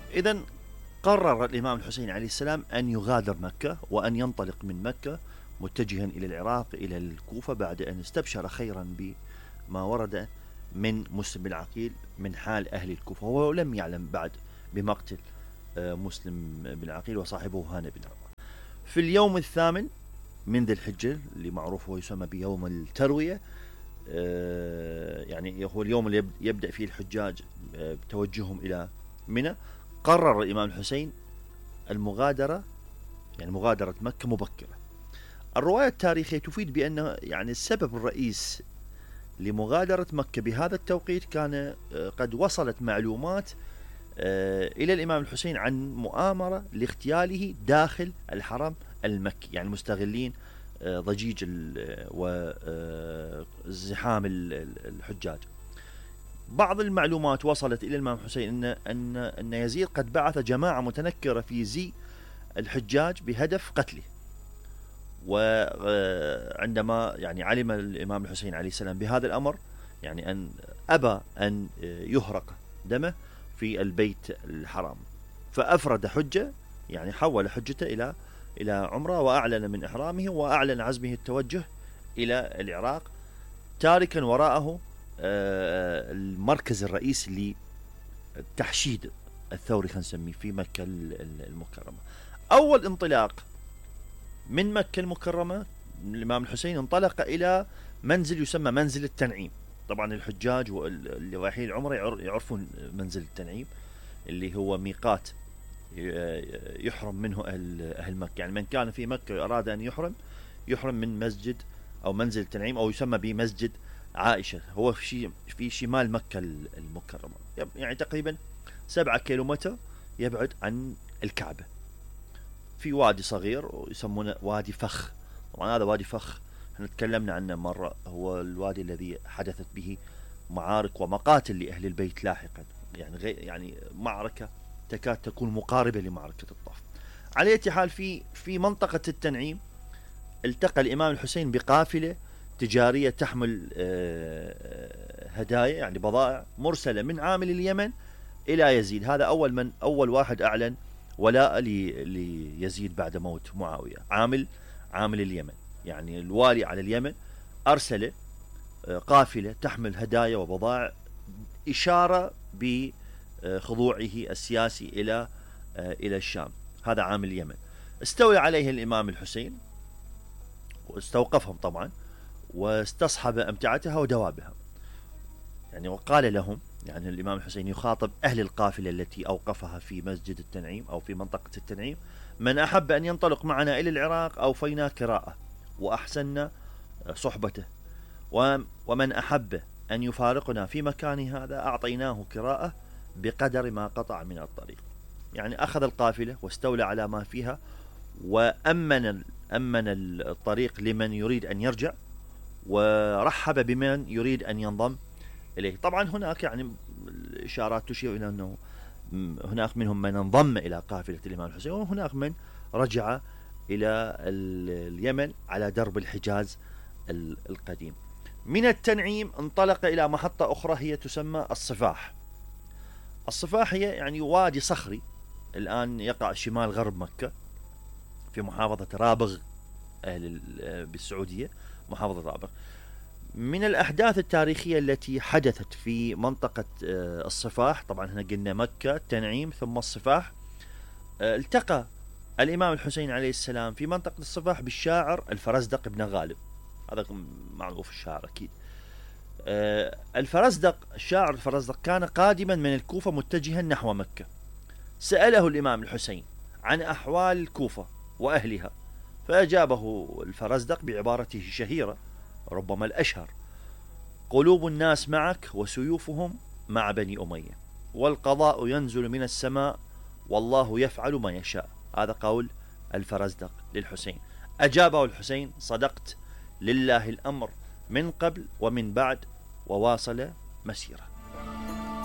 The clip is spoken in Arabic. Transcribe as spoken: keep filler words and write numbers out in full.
إذن قرر الإمام الحسين عليه السلام أن يغادر مكة وأن ينطلق من مكة متجها إلى العراق إلى الكوفة، بعد أن استبشر خيرا بما ورد من مسلم بن عقيل من حال أهل الكوفة، وهو لم يعلم بعد بمقتل مسلم بن عقيل وصاحبه هانئ بن عمرو. في اليوم الثامن من ذي الحجة اللي معروف ويسمى بيوم التروية، يعني هو اليوم اللي يبدأ فيه الحجاج بتوجههم إلى منى، قرر الإمام الحسين المغادرة، يعني مغادرة مكة مبكرة. الرواية التاريخية تفيد بأن يعني السبب الرئيس لمغادرة مكة بهذا التوقيت كان قد وصلت معلومات إلى الإمام الحسين عن مؤامرة لاغتياله داخل الحرم المكي، يعني مستغلين ضجيج وزحام الحجاج. بعض المعلومات وصلت إلى الإمام الحسين أن أن أن يزيد قد بعث جماعة متنكرة في زي الحجاج بهدف قتله. وعندما يعني علم الإمام الحسين عليه السلام بهذا الأمر، يعني أن أبى أن يهرق دمه في البيت الحرام، فأفرد حجة، يعني حول حجته إلى إلى عمرة، وأعلن من إحرامه وأعلن عزمه التوجه إلى العراق، تاركا وراءه المركز الرئيسي لتحشيد الثوري خلينا نسميه في مكة المكرمة. أول انطلاق من مكة المكرمة الإمام الحسين انطلق إلى منزل يسمى منزل التنعيم. طبعا الحجاج واللي رايحين العمرة يعرفون منزل التنعيم اللي هو ميقات يحرم منه أهل, أهل مكة، يعني من كان في مكة أراد أن يحرم يحرم من مسجد أو منزل التنعيم أو يسمى بمسجد عائشة، هو في في شمال مكة المكرمة، يعني تقريبا سبعة كيلومتر يبعد عن الكعبة، في وادي صغير يسمونه وادي فخ. طبعا هذا وادي فخ احنا تكلمنا عنه مرة، هو الوادي الذي حدثت به معارك ومقاتل لأهل البيت لاحقا، يعني غير يعني معركة تكاد تكون مقاربة لمعركة الطف. على أي حال في في منطقة التنعيم التقى الإمام الحسين بقافلة تجارية تحمل هدايا، يعني بضائع مرسلة من عامل اليمن إلى يزيد. هذا أول من أول واحد أعلن ولاء ليزيد بعد موت معاوية، عامل عامل اليمن، يعني الوالي على اليمن أرسل قافلة تحمل هدايا وبضائع إشارة بخضوعه السياسي إلى إلى الشام. هذا عامل اليمن استولى عليه الإمام الحسين واستوقفهم طبعا واستصحب أمتعتها ودوابها، يعني وقال لهم، يعني الإمام الحسين يخاطب أهل القافلة التي أوقفها في مسجد التنعيم أو في منطقة التنعيم: من أحب أن ينطلق معنا إلى العراق أوفينا كراءه وأحسننا صحبته، ومن أحب أن يفارقنا في مكان هذا أعطيناه كراءه بقدر ما قطع من الطريق. يعني أخذ القافلة واستولى على ما فيها وأمن أمن الطريق لمن يريد أن يرجع، ورحب بمن يريد أن ينضم إليه. طبعا هناك يعني الإشارات تشير إلى أنه هناك منهم من انضم إلى قافلة الإمام الحسين، وهناك من رجع إلى اليمن على درب الحجاز القديم. من التنعيم انطلق إلى محطة أخرى هي تسمى الصفاح. الصفاح هي يعني وادي صخري الآن يقع شمال غرب مكة في محافظة رابغ بالسعودية، محافظة رابغ. من الأحداث التاريخية التي حدثت في منطقة الصفاح، طبعا هنا قلنا مكة تنعيم ثم الصفاح، التقى الإمام الحسين عليه السلام في منطقة الصفاح بالشاعر الفرزدق بن غالب، هذا معروف الشاعر أكيد. الفرزدق الشاعر الفرزدق كان قادما من الكوفة متجها نحو مكة. سأله الإمام الحسين عن أحوال الكوفة وأهلها، فأجابه الفرزدق بعبارته الشهيرة ربما الأشهر: قلوب الناس معك وسيوفهم مع بني أمية، والقضاء ينزل من السماء والله يفعل ما يشاء. هذا قول الفرزدق للحسين. أجابه الحسين: صدقت، لله الأمر من قبل ومن بعد، وواصل مسيره.